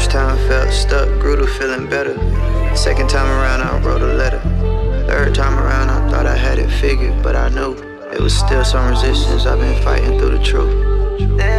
First time I felt stuck, grew to feeling better. Second time around I wrote a letter. Third time around I thought I had it figured, but I knew it was still some resistance. I've been fighting through the truth.